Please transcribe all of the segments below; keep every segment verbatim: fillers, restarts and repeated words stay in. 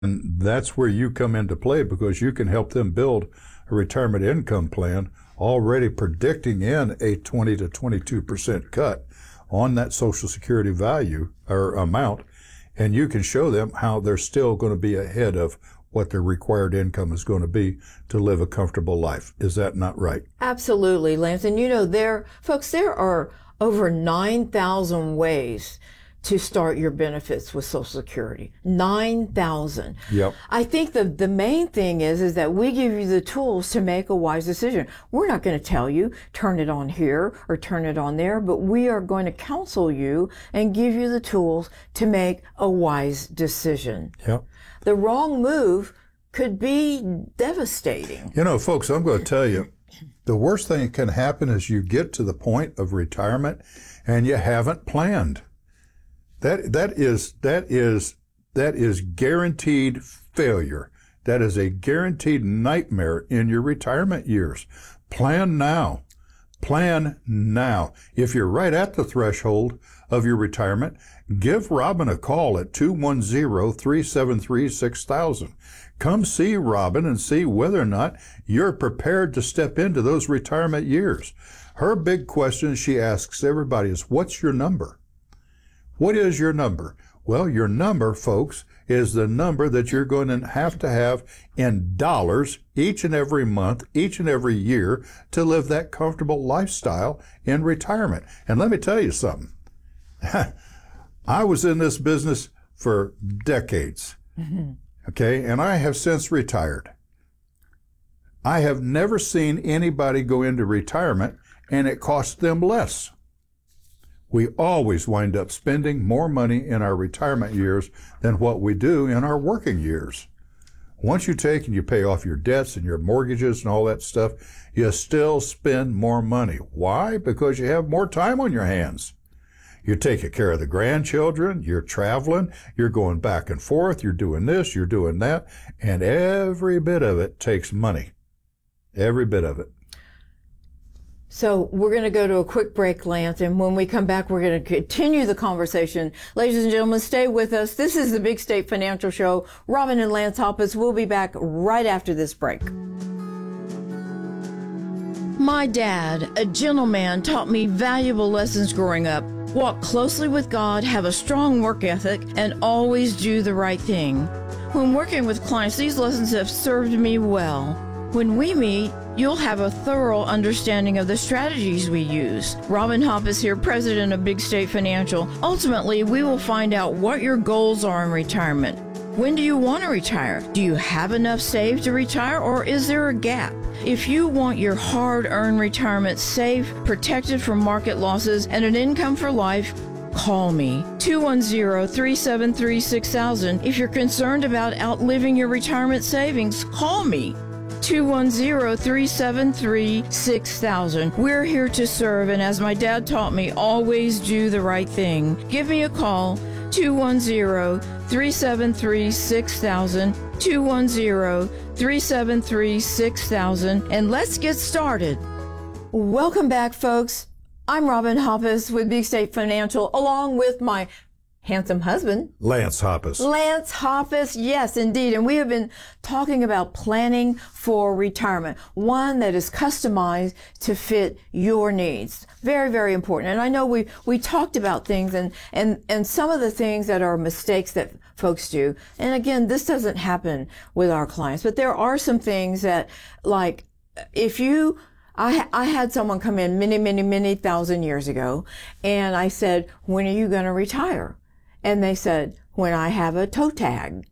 And that's where you come into play, because you can help them build a retirement income plan already predicting in a twenty to twenty-two percent cut on that Social Security value or amount. And you can show them how they're still going to be ahead of what their required income is going to be to live a comfortable life. Is that not right? Absolutely, Lance. And you know, there, folks, there are over nine thousand ways to start your benefits with Social Security. nine thousand. Yep. I think the, the main thing is, is that we give you the tools to make a wise decision. We're not going to tell you, turn it on here or turn it on there, but we are going to counsel you and give you the tools to make a wise decision. Yep. The wrong move could be devastating. You know, folks, I'm going to tell you, the worst thing that can happen is you get to the point of retirement and you haven't planned. That, that is, that is, that is guaranteed failure. That is a guaranteed nightmare in your retirement years. Plan now. Plan now. If you're right at the threshold of your retirement, give Robin a call at two one zero, three seven three, six thousand. Come see Robin and see whether or not you're prepared to step into those retirement years. Her big question she asks everybody is, what's your number? What is your number? Well, your number, folks, is the number that you're going to have to have in dollars each and every month, each and every year to live that comfortable lifestyle in retirement. And let me tell you something. I was in this business for decades, mm-hmm. okay, and I have since retired. I have never seen anybody go into retirement and it cost them less. We always wind up spending more money in our retirement years than what we do in our working years. Once you take and you pay off your debts and your mortgages and all that stuff, you still spend more money. Why? Because you have more time on your hands. You're taking care of the grandchildren, you're traveling, you're going back and forth, you're doing this, you're doing that, and every bit of it takes money. Every bit of it. So we're going to go to a quick break, Lance, and when we come back, we're going to continue the conversation. Ladies and gentlemen, stay with us. This is the Big State Financial Show. Robin and Lance Hoppus will be back right after this break. My dad, a gentleman, taught me valuable lessons growing up. Walk closely with God, have a strong work ethic, and always do the right thing. When working with clients, these lessons have served me well. When we meet, you'll have a thorough understanding of the strategies we use. Robin Hoppus here, president of Big State Financial. Ultimately, we will find out what your goals are in retirement. When do you want to retire? Do you have enough saved to retire, or is there a gap? If you want your hard-earned retirement safe, protected from market losses, and an income for life, call me, two one zero, three seven three, six thousand. If you're concerned about outliving your retirement savings, call me, two one zero, three seven three, six thousand. We're here to serve, and as my dad taught me, always do the right thing. Give me a call, two one zero, three seven three, six thousand, two one zero, three seven three, six thousand, and let's get started. Welcome back, folks. I'm Robin Hoppus with Big State Financial, along with my handsome husband, Lance Hoppus. Lance Hoppus, yes, indeed. And we have been talking about planning for retirement, one that is customized to fit your needs. Very, very important. And I know we, we talked about things and, and, and some of the things that are mistakes that folks do. And again, this doesn't happen with our clients, but there are some things that, like, if you I, I had someone come in many, many, many thousand years ago, and I said, when are you going to retire? And they said, when I have a toe tag.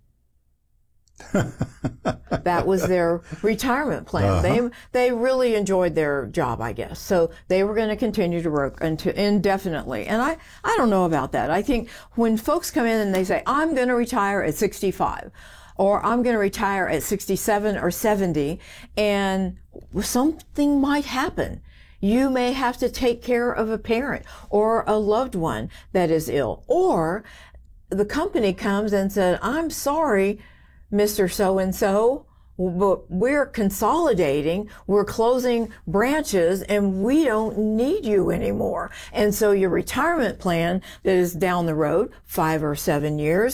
That was their retirement plan. Uh-huh. They they really enjoyed their job, I guess. So they were going to continue to work until indefinitely. And I, I don't know about that. I think when folks come in and they say, I'm going to retire at sixty-five, or I'm going to retire at sixty-seven or seventy, and something might happen. You may have to take care of a parent or a loved one that is ill. Or the company comes and said, I'm sorry, Mister So-and-so, but we're consolidating, we're closing branches, and we don't need you anymore. And so your retirement plan that is down the road, five or seven years,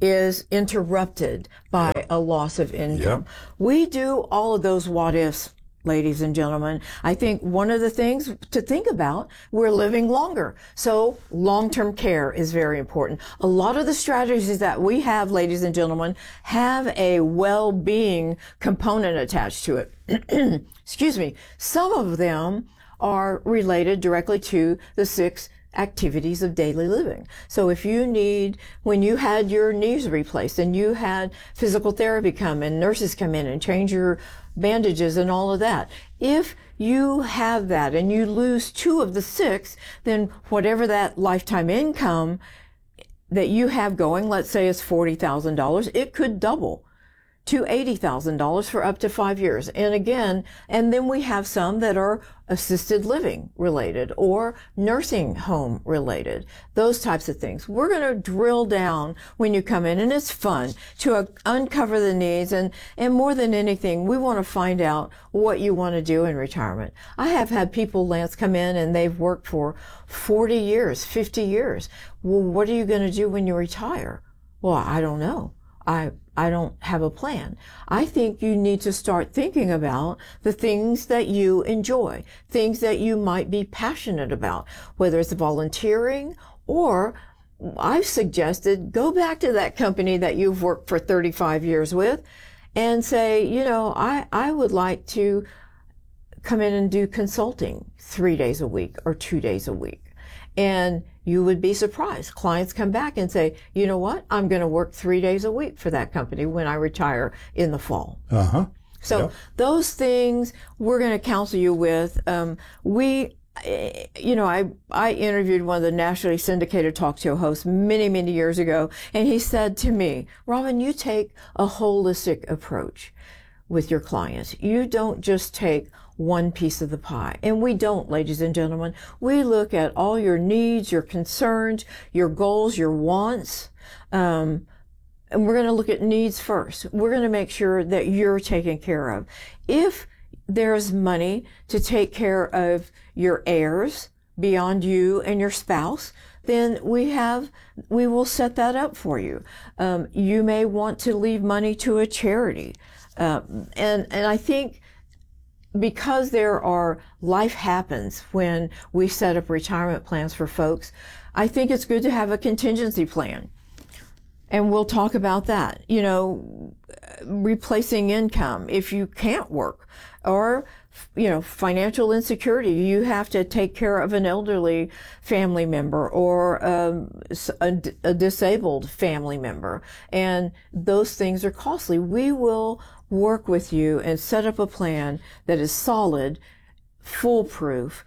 is interrupted by yep. a loss of income. Yep. We do all of those what ifs, ladies and gentlemen. I think one of the things to think about, we're living longer. So long-term care is very important. A lot of the strategies that we have, ladies and gentlemen, have a well-being component attached to it. Excuse me. Some of them are related directly to the six activities of daily living. So if you need, when you had your knees replaced and you had physical therapy come and nurses come in and change your bandages and all of that, if you have that and you lose two of the six, then whatever that lifetime income that you have going, let's say it's forty thousand dollars, it could double to eighty thousand dollars for up to five years. And again, and then we have some that are assisted living related or nursing home related, those types of things. We're going to drill down when you come in, and it's fun to uh, uncover the needs. And, and more than anything, we want to find out what you want to do in retirement. I have had people, Lance, come in and they've worked for forty years, fifty years. Well, what are you going to do when you retire? Well, I don't know. I I don't have a plan. I think you need to start thinking about the things that you enjoy, things that you might be passionate about, whether it's volunteering or I've suggested go back to that company that you've worked for thirty-five years with and say, you know, I, I would like to come in and do consulting three days a week or two days a week. And you would be surprised. Clients come back and say, you know what? I'm going to work three days a week for that company when I retire in the fall. Uh-huh. So yep. those things we're going to counsel you with. Um, we, you know, I, I interviewed one of the nationally syndicated talk show hosts many, many years ago, and he said to me, Robin, you take a holistic approach with your clients. You don't just take one piece of the pie. And we don't, ladies and gentlemen. We look at all your needs, your concerns, your goals, your wants. Um, and we're going to look at needs first. We're going to make sure that you're taken care of. If there's money to take care of your heirs beyond you and your spouse, then we have, we will set that up for you. Um, you may want to leave money to a charity. Um, and, and I think because there are, life happens when we set up retirement plans for folks, I think it's good to have a contingency plan. And we'll talk about that. You know, replacing income if you can't work, or, you know, financial insecurity. You have to take care of an elderly family member or um, a, a disabled family member. And those things are costly. We will work with you and set up a plan that is solid, foolproof,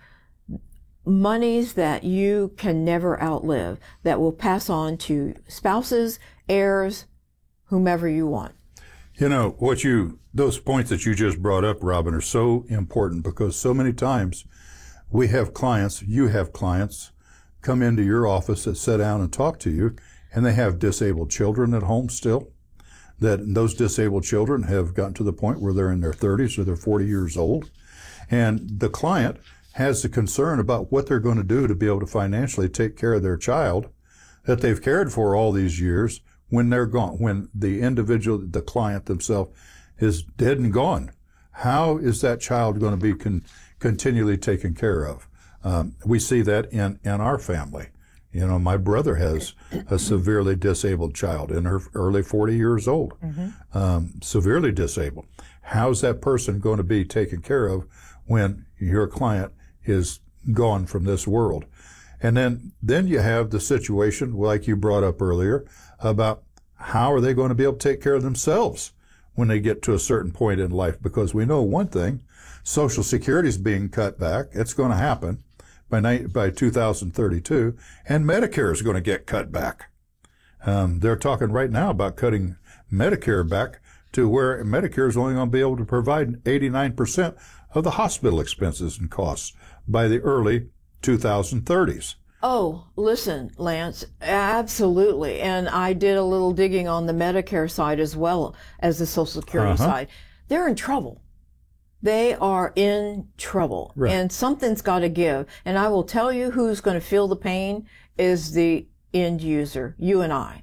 monies that you can never outlive, that will pass on to spouses, heirs, whomever you want. You know, what you, those points that you just brought up, Robin, are so important because so many times we have clients, you have clients come into your office that sit down and talk to you, and they have disabled children at home still. That those disabled children have gotten to the point where they're in their thirties or they're forty years old. And the client has the concern about what they're going to do to be able to financially take care of their child that they've cared for all these years when they're gone, when the individual, the client themselves is dead and gone. How is that child going to be con- continually taken care of? Um, we see that in, in our family. You know, my brother has a severely disabled child in her early forty years old, mm-hmm. um, severely disabled. How's that person going to be taken care of when your client is gone from this world? And then, then you have the situation, like you brought up earlier, about how are they going to be able to take care of themselves when they get to a certain point in life? Because we know one thing, Social Security is being cut back. It's going to happen by by two thousand thirty-two, and Medicare is going to get cut back. Um, they're talking right now about cutting Medicare back to where Medicare is only going to be able to provide eighty-nine percent of the hospital expenses and costs by the early two thousand thirties. Oh, listen, Lance, absolutely. And I did a little digging on the Medicare side as well as the Social Security uh-huh. side. They're in trouble. They are in trouble. Right. And something's got to give. And I will tell you who's going to feel the pain is the end user, you and I.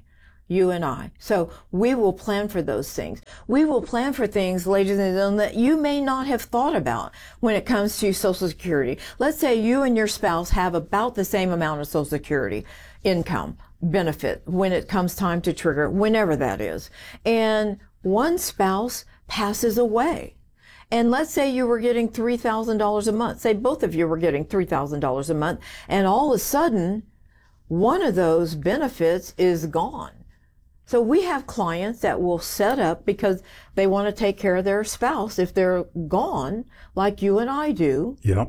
You and I. So we will plan for those things. We will plan for things, ladies and gentlemen, that you may not have thought about when it comes to Social Security. Let's say you and your spouse have about the same amount of Social Security income benefit when it comes time to trigger, whenever that is. And one spouse passes away. And let's say you were getting three thousand dollars a month. Say both of you were getting three thousand dollars a month. And all of a sudden, one of those benefits is gone. So we have clients that will set up because they want to take care of their spouse if they're gone, like you and I do. Yep.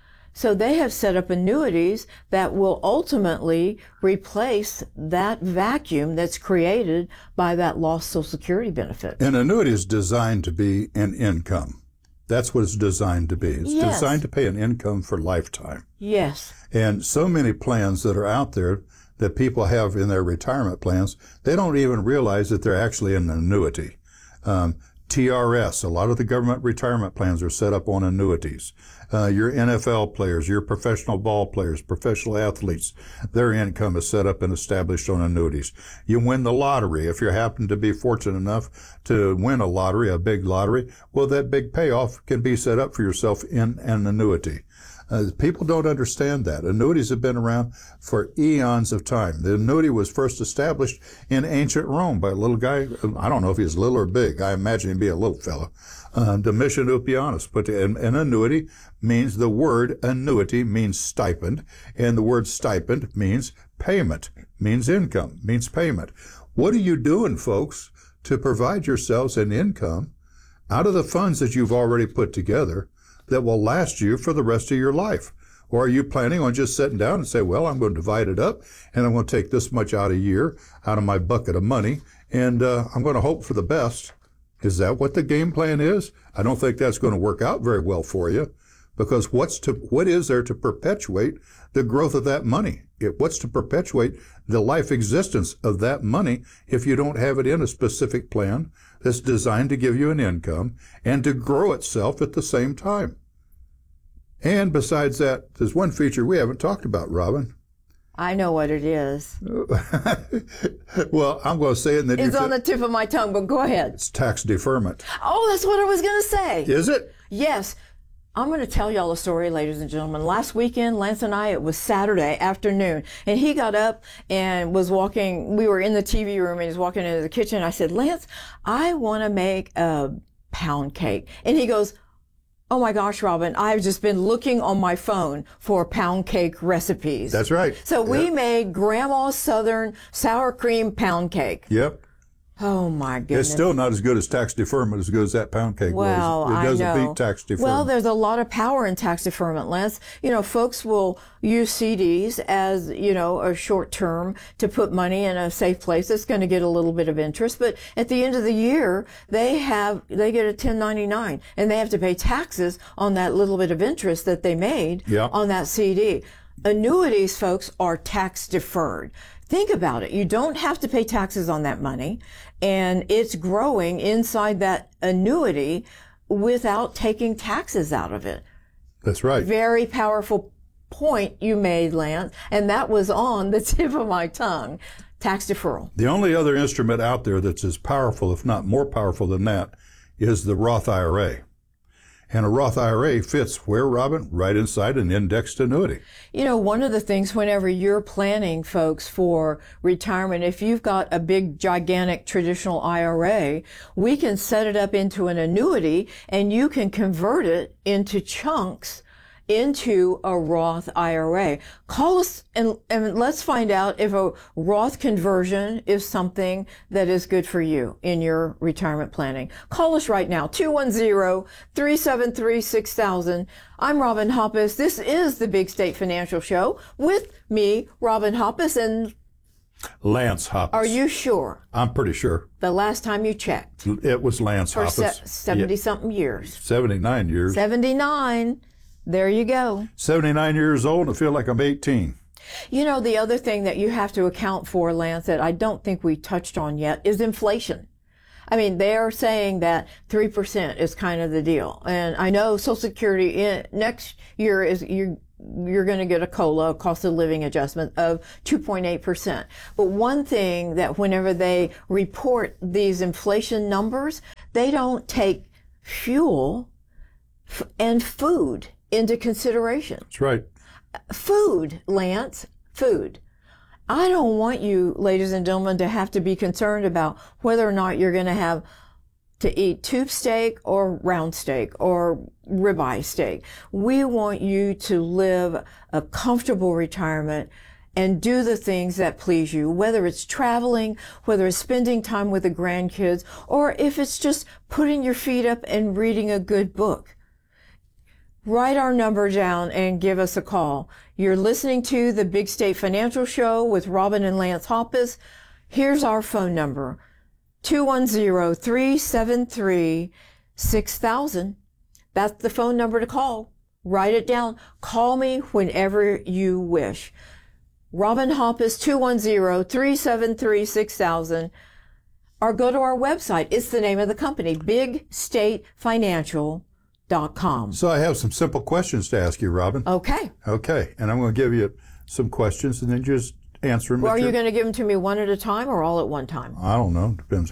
So they have set up annuities that will ultimately replace that vacuum that's created by that lost Social Security benefit. An annuity is designed to be an income. That's what it's designed to be. It's Yes. designed to pay an income for lifetime. Yes. And so many plans that are out there that people have in their retirement plans, they don't even realize that they're actually an annuity. Um, T R S, a lot of the government retirement plans are set up on annuities. Uh, your N F L players, your professional ball players, professional athletes, their income is set up and established on annuities. You win the lottery. If you happen to be fortunate enough to win a lottery, a big lottery, well, that big payoff can be set up for yourself in an annuity. Uh, people don't understand that. Annuities have been around for eons of time. The annuity was first established in ancient Rome by a little guy. I don't know if he's little or big. I imagine he'd be a little fellow. Uh, Domitian Ulpianus. But an, an annuity means, the word annuity means stipend, and the word stipend means payment, means income, means payment. What are you doing, folks, to provide yourselves an income out of the funds that you've already put together that will last you for the rest of your life? Or are you planning on just sitting down and say, well, I'm going to divide it up and I'm going to take this much out a year out of my bucket of money and uh, I'm going to hope for the best? Is that what the game plan is? I don't think that's going to work out very well for you, because what's to, what is there to perpetuate the growth of that money? It, what's to perpetuate the life existence of that money if you don't have it in a specific plan that's designed to give you an income and to grow itself at the same time? And besides that, there's one feature we haven't talked about, Robin. I know what it is. Well, I'm going to say it, and then It's you on the tip of my tongue, but go ahead. It's tax deferment. Oh, that's what I was going to say. Is it? Yes. I'm going to tell y'all a story, ladies and gentlemen. Last weekend, Lance and I, it was Saturday afternoon, and he got up and was walking. We were in the T V room, and he was walking into the kitchen. I said, Lance, I want to make a pound cake. And he goes, oh my gosh, Robin, I've just been looking on my phone for pound cake recipes. That's right. So we Yep. made Grandma's Southern sour cream pound cake. Yep. Oh my goodness. It's still not as good as tax deferment, as good as that pound cake Well, was. It I doesn't know. beat tax deferment. Well, there's a lot of power in tax deferment, Lance. You know, folks will use C Ds as, you know, a short term to put money in a safe place that's going to get a little bit of interest. But at the end of the year, they have, they get a ten ninety-nine and they have to pay taxes on that little bit of interest that they made Yeah. on that C D. Annuities, folks, are tax deferred. Think about it. You don't have to pay taxes on that money, and it's growing inside that annuity without taking taxes out of it. That's right. Very powerful point you made, Lance, and that was on the tip of my tongue. Tax deferral. The only other instrument out there that's as powerful, if not more powerful than that, is the Roth I R A. And a Roth I R A fits where, Robin? Right inside an indexed annuity. You know, one of the things whenever you're planning, folks, for retirement, if you've got a big, gigantic traditional I R A, we can set it up into an annuity and you can convert it into chunks into a Roth I R A. Call us and, and let's find out if a Roth conversion is something that is good for you in your retirement planning. Call us right now, two one zero, three seven three, six thousand. I'm Robin Hoppus. This is the Big State Financial Show with me, Robin Hoppus. And Lance Hoppus. are you sure? I'm pretty sure. The last time you checked? It was Lance For Hoppus. seventy-something years. seventy-nine years. seventy-nine. There you go. seventy-nine years old, and I feel like I'm eighteen. You know, the other thing that you have to account for, Lance, that I don't think we touched on yet is inflation. I mean, they're saying that three percent is kind of the deal. And I know Social Security in, next year is, you you're going to get a COLA, a cost of living adjustment of two point eight percent. But one thing that whenever they report these inflation numbers, they don't take fuel f- and food into consideration. That's right. Food, Lance, food. I don't want you, ladies and gentlemen, to have to be concerned about whether or not you're going to have to eat tube steak or round steak or ribeye steak. We want you to live a comfortable retirement and do the things that please you, whether it's traveling, whether it's spending time with the grandkids, or if it's just putting your feet up and reading a good book. Write our number down and give us a call. You're listening to the Big State Financial Show with Robin and Lance Hoppus. Here's our phone number, two one zero, three seven three, six thousand. That's the phone number to call. Write it down. Call me whenever you wish. Robin Hoppus, two one zero, three seven three, six thousand. Or go to our website. It's the name of the company, big state financial dot com. So I have some simple questions to ask you, Robin. Okay. Okay. And I'm going to give you some questions and then just answer them. Well, are your... you going to give them to me one at a time or all at one time? I don't know. Depends.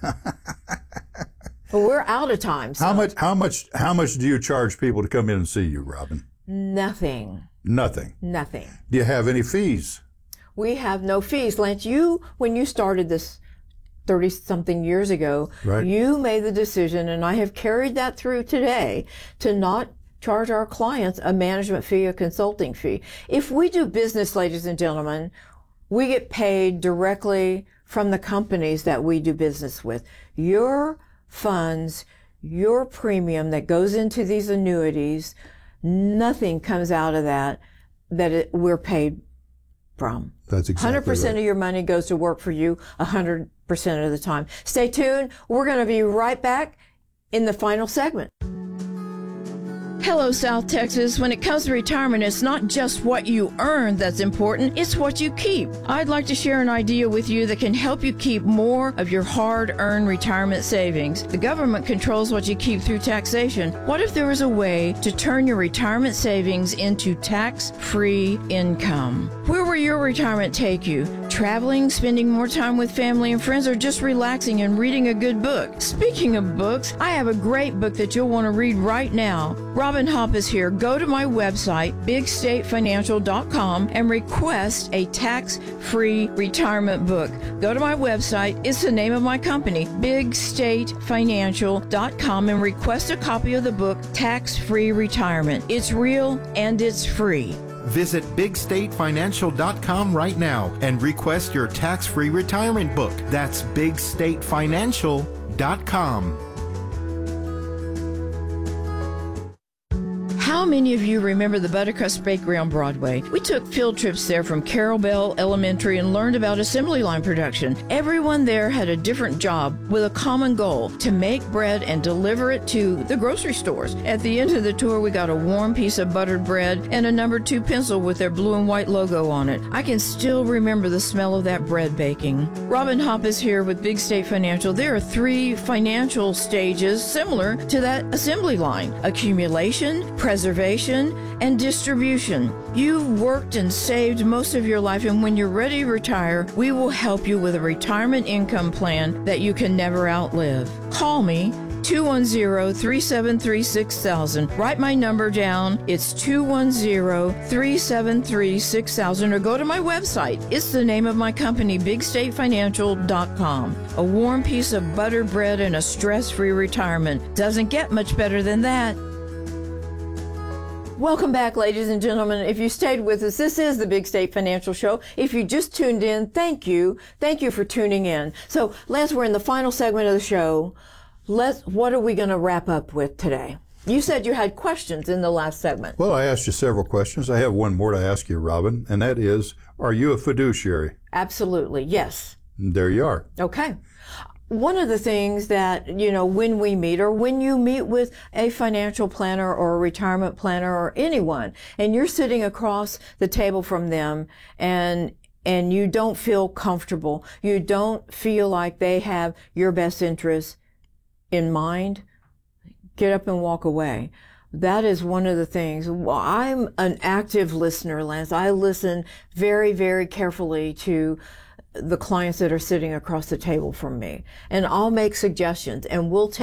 Well, we're out of time. So. How much, how much, how much do you charge people to come in and see you, Robin? Nothing. Nothing. Nothing. Do you have any fees? We have no fees. Lance, you, when you started this thirty something years ago, right. You made the decision, and I have carried that through today, to not charge our clients a management fee, a consulting fee. If we do business, ladies and gentlemen, we get paid directly from the companies that we do business with. Your funds, your premium that goes into these annuities, nothing comes out of that that it, we're paid from. That's exactly one hundred percent right. of your money goes to work for you one hundred percent of the time. Stay tuned. We're going to be right back in the final segment. Hello, South Texas. When it comes to retirement, it's not just what you earn that's important, it's what you keep. I'd like to share an idea with you that can help you keep more of your hard-earned retirement savings. The government controls what you keep through taxation. What if there was a way to turn your retirement savings into tax-free income? Where will your retirement take you? Traveling, spending more time with family and friends, or just relaxing and reading a good book? Speaking of books, I have a great book that you'll want to read right now. Robin Hoppus here. Go to my website, big state financial dot com, and request a tax-free retirement book. Go to my website. It's the name of my company, big state financial dot com, and request a copy of the book, Tax-Free Retirement. It's real and it's free. Visit big state financial dot com right now and request your tax-free retirement book. That's big state financial dot com. How many of you remember the Buttercrust Bakery on Broadway? We took field trips there from Carroll Bell Elementary and learned about assembly line production. Everyone there had a different job with a common goal, to make bread and deliver it to the grocery stores. At the end of the tour, we got a warm piece of buttered bread and a number two pencil with their blue and white logo on it. I can still remember the smell of that bread baking. Robin Hoppus here with Big State Financial. There are three financial stages similar to that assembly line: accumulation, preservation, and distribution. You've worked and saved most of your life, and when you're ready to retire, we will help you with a retirement income plan that you can never outlive. Call me, two one zero, three seven three, six thousand. Write my number down. It's two one zero, three seven three, six thousand, or go to my website. It's the name of my company, big state financial dot com. A warm piece of buttered bread and a stress-free retirement. Doesn't get much better than that. Welcome back, ladies and gentlemen. If you stayed with us, this is the Big State Financial Show. If you just tuned in, thank you. Thank you for tuning in. So, Lance, we're in the final segment of the show. Let's, what are we going to wrap up with today? You said you had questions in the last segment. Well, I asked you several questions. I have one more to ask you, Robin, and that is, are you a fiduciary? Absolutely, yes. There you are. Okay. One of the things that, you know, when we meet, or when you meet with a financial planner or a retirement planner or anyone, and you're sitting across the table from them and and you don't feel comfortable, you don't feel like they have your best interests in mind, get up and walk away. That is one of the things. Well, I'm an active listener, Lance. I listen very, very carefully to the clients that are sitting across the table from me, and I'll make suggestions, and we'll take